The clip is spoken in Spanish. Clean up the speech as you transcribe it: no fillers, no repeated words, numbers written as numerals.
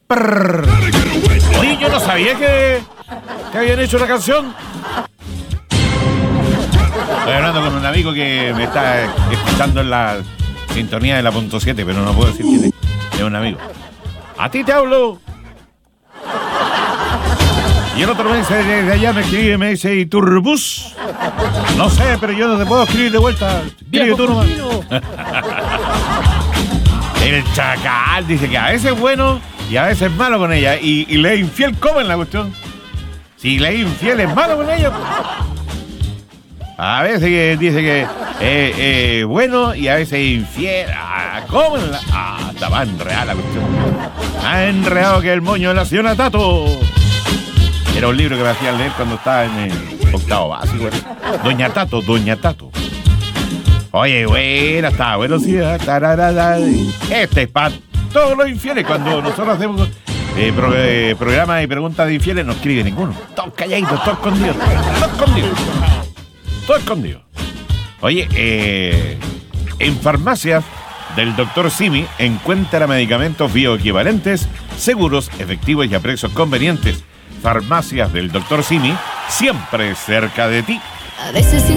Prrr. Oye, yo no sabía que habían hecho una canción. Estoy hablando con un amigo que me está escuchando en la sintonía de la .7, pero no puedo decir quién es un amigo. A ti te hablo. Y el otro me dice, desde allá me escribe, me dice, ¿y Turbus? No sé, pero yo no te puedo escribir de vuelta. Escribe tú nomás. El chacal dice que a veces es bueno y a veces es malo con ella. Y le es infiel, ¿cómo es la cuestión? Si le es infiel, es malo con ella. A veces dice que es bueno y a veces es infiel. ¿Cómo es la...? Está más enredada la cuestión. Más enredado que el moño de la señora Tato. Era un libro que me hacían leer cuando estaba en el octavo básico. Doña Tato. Oye, buena, está bueno, sí. Este es para todos los infieles. Cuando nosotros hacemos programas y preguntas de infieles, no escribe ninguno. Todos calladitos, todos escondidos. Oye, en farmacias del Dr. Simi encuentra medicamentos bioequivalentes, seguros, efectivos y a precios convenientes. Farmacias del Dr. Simi, siempre cerca de ti. A veces